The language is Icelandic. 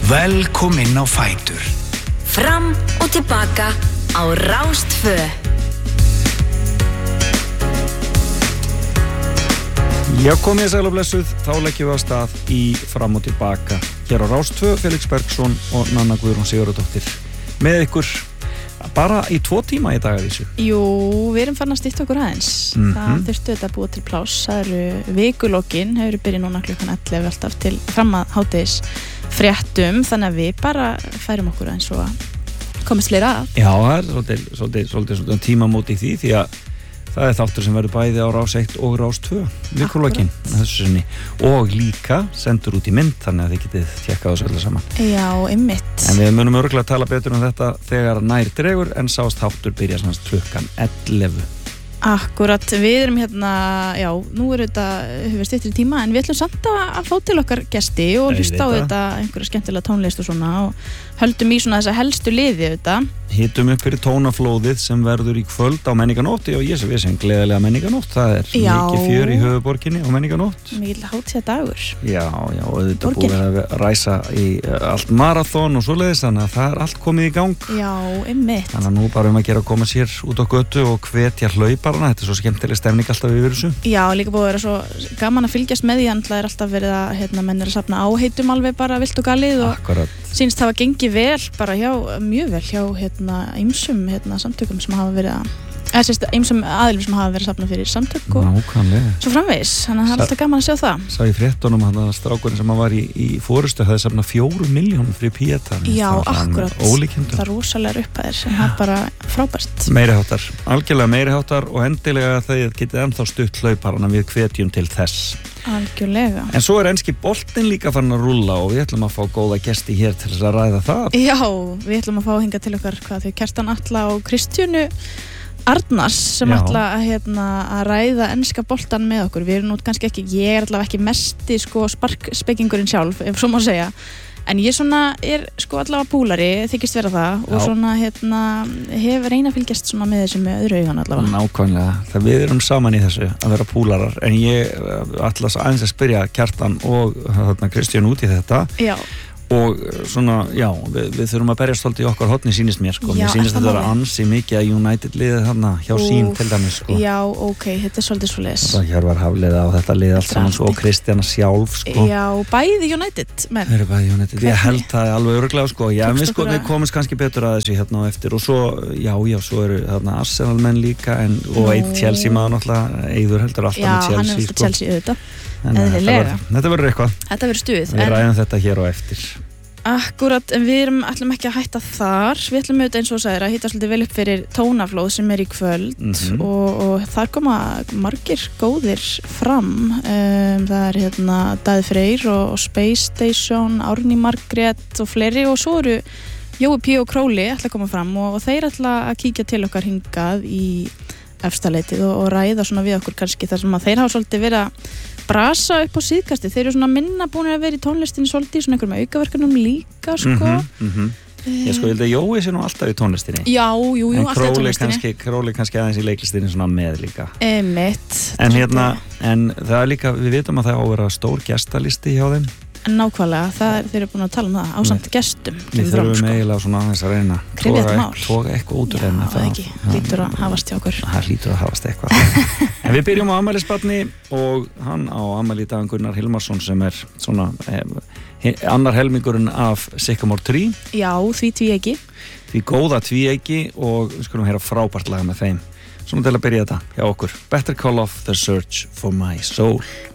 Velkomin á Fætur. Fram og tilbaka á Rás 2. Já, komið sæl og blessuð, þá leggjum við á stað í Fram og tilbaka. Hér á Rás 2, Felix Bergsson og Nanna Guðrún Sigurðardóttir með ykkur bara í 2 tíma í dag að vísu. Jú, við erum farin að stytta okkur aðeins. Það þurftu þetta að búa til pláss. Það eru vikulokkin, hefur byrjað núna klukkan 11 alltaf til fram að hádegis fréttum, þannig að við bara færum okkur aðeins og komist fleira að. Já, það er svolítið tímamót í því að það er þáttur sem verður bæði á Rás 1 og Rás 2 vikulokkin þessu sinni og líka sendur út í mynd, þannig að þið getið tjekkað þessu öllu saman. Já, einmitt. En við munum örugglega að tala betur þetta þegar nær dregur, en sást þáttur byrja klukkan 11. Akkurat, við erum hérna, já, nú þetta hefur styttri tíma, en við ætlum samt að fá til okkar gesti og hlusta á þetta einhverja skemmtilega tónlist og svona og höldum í svona þessa helstu liði þetta. Hittum upp fyrir tónaflóðið sem verður í kvöld á Menningarnótt og ég sem gleðilega Menningarnótt, það er mikið fjör í höfuðborginni á Menningarnótt. Mikið hátíðadagur. Já, og auðvitað búið að ræsa í allt marathon og svoleiðis, þannig að það er allt komið í gang. Já, einmitt. Þannig að nú bara að gera að koma sér út á götu og hvetja hlauparana, þetta er svo skemmtileg stemning alltaf yfir þessu. Já, líka búið að vera svo gaman að fylgjast með því, það er alltaf verið að menn að safna áheitum alveg bara vilt og galið og sýnst hafa gengið vel, bara mjög vel hjá ýmsum samtökum sem hafa verið ýmsum aðilum sem hafa verið safnað fyrir samtök og svo framvegis, þannig að það er alltaf gaman að sjá það. Sá í fréttunum að strákurinn sem var í forystu hafði safnað 4 milljónum fyrir Píeta. Já, akkurat. Ólíkindum. Það er rosalega upphæðir sem það er bara frábært. Meiriháttar, algjörlega meiriháttar og endilega þegar getið ennþá stutt hlauparana við hvetjum til þess. Algjörlega. En svo er enski boltinn líka farin að rúlla og við ætlum að fá góða gesti hér til þess að ræða það. Já, við ætlum að fá hingað til okkar þau Kjartan Atla og Kristjánu Arnars sem ætla að ræða enska boltan með okkur. Við erum nú kannski ekki, ég er allavega ekki mesti sparkspekingurinn sjálf, ef svo má segja. En ég er allavega púlari, þykist vera það og svona hef reyna að fylgjast svona með þessu með öðru augan allavega. Nákvæmlega, það við erum saman í þessu að vera púlarar, en ég ætla aðeins að spyrja Kjartan og Kristján út í þetta. Já. Og svona, já, við þurfum að berjast svolítið í okkar horni, sýnist mér, Mér sýnist þetta vera ansi mikið að United liðið þarna hjá sín til dæmis, Já, ok, þetta er svolítið svoleiðis. Það Hjörvar Hafliða á þetta lið allt saman og Kristjana sjálf, Já, bæði United, menn. Við erum bæði United, ég held það alveg örugglega, Já, við komumst kannski betur að þessu hérna á eftir og svo, já, svo eru þarna Arsenal menn líka og einn Chelsea maður náttúrulega, Eiður heldur alltaf með Chelsea, Já, hann er alltaf Chelsea auðvitað. Þetta verður eitthvað. Þetta verður stuð. Við ræðum þetta hér á eftir. Akkurat, en við ætlum ekki að hætta þar. Við ætlum auðvitað eins og sagðir að hitta svolítið vel upp fyrir tónaflóð sem er í kvöld og þar koma margir góðir fram. Það er Daði Freyr og Space Station, Árný Margrét og fleiri og svo eru Jói P. og Króli ætla að koma fram og þeir ætla að kíkja til okkar hingað í efstaleitið og ræða svona við okkur kannski þar sem að þeir hafa svolítið verið að brasa upp á síðkasti. Þeir eru svona minna búin að vera í tónlistinni svolítið, svona einhverjum aukaverkunum líka, Ég held að Jói sé nú alltaf í tónlistinni. Já, alltaf í tónlistinni. En Króli kannski aðeins í leiklistinni svona með líka. Einmitt. En það er líka, við vitum að það á að vera stór gestalisti hjá þeim. En nákvæmlega, þeir eru búin að tala það ásamt gestum. Við þurfum eiginlega svona aðeins að reyna toga eitthvað út úr þeim. Já, það ekki, lítur að hafast hjá okkur. Það lítur að hafast eitthvað. En við byrjum á afmælisbarni og hann á afmæli í dag Gunnar Hilmarsson sem er svona annar helmingurinn af Sycamore Tree. Já, því tvíeyki. Því góða tvíeyki og við skulum heyra frábært lag með þeim. Svona til að byrja þetta hjá okkur. Better Call Off The Search For My Soul.